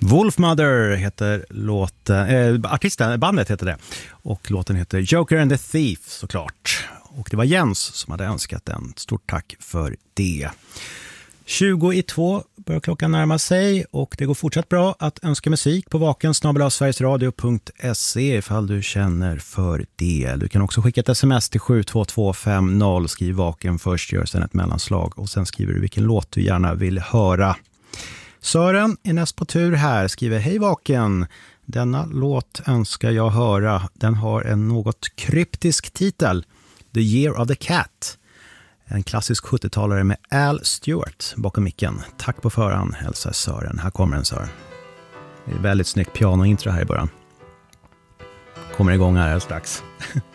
Wolfmother heter bandet heter det. Och låten heter Joker and the Thief såklart. Och det var Jens som hade önskat den. Stort tack för det. 20:02 börjar klockan närma sig och det går fortsatt bra att önska musik på vaken@sverigesradio.se ifall du känner för det. Du kan också skicka ett sms till 72250, skriv vaken först, gör sen ett mellanslag och sen skriver du vilken låt du gärna vill höra. Sören är näst på tur här, skriver hej vaken. Denna låt önskar jag höra. Den har en något kryptisk titel. The Year of the Cat. En klassisk 70-talare med Al Stewart bakom micken. Tack på förhand, hälsar Sören. Här kommer den, Sören. Det är väldigt snyggt pianointro här i början. Kommer igång här strax.